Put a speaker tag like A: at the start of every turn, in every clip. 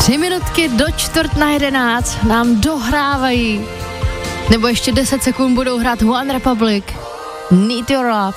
A: 3 minutky do 10:45 nám dohrávají, nebo ještě 10 sekund budou hrát One Republic, Need Your Love.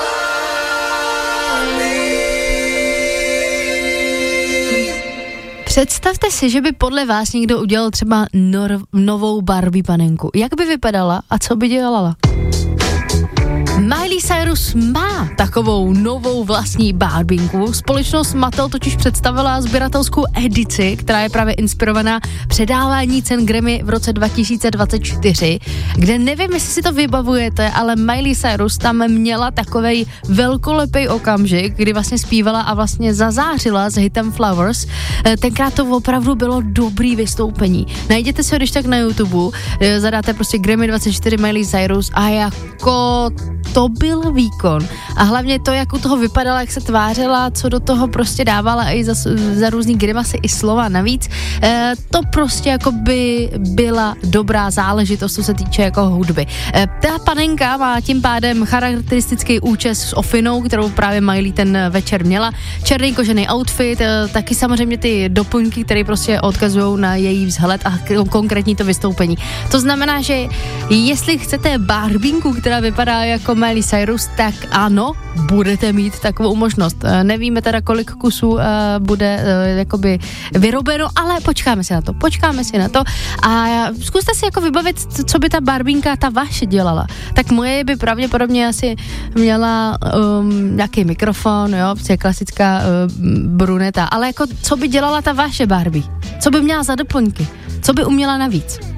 A: Představte si, že by podle vás někdo udělal třeba novou Barbie panenku. Jak by vypadala a co by dělala? Miley Cyrus má takovou novou vlastní barbinku. Společnost Mattel totiž představila sběratelskou edici, která je právě inspirovaná předávání cen Grammy v roce 2024, kde nevím, jestli si to vybavujete, ale Miley Cyrus tam měla takovej velkolepý okamžik, kdy vlastně zpívala a vlastně zazářila s hitem Flowers. Tenkrát to opravdu bylo dobrý vystoupení. Najděte si ho když tak na YouTube, zadáte prostě Grammy 24 Miley Cyrus a jako to byl výkon. A hlavně to, jak u toho vypadala, jak se tvářila, co do toho prostě dávala i za různý grimasy i slova navíc. To prostě jako by byla dobrá záležitost, co se týče jako hudby. Ta panenka má tím pádem charakteristický účes s ofinou, kterou právě Miley ten večer měla. Černý kožený outfit, taky samozřejmě ty doplňky, které prostě odkazují na její vzhled a konkrétní to vystoupení. To znamená, že jestli chcete barbinku, která vypadá jako Miley Cyrus, tak ano, budete mít takovou možnost. Nevíme teda, kolik kusů bude jakoby vyrobeno, ale počkáme si na to a zkuste si jako vybavit, co by ta barbinka, ta vaše dělala. Tak moje by pravděpodobně asi měla nějaký mikrofon, jo, klasická bruneta, ale jako co by dělala ta vaše Barbie? Co by měla za doplňky? Co by uměla navíc?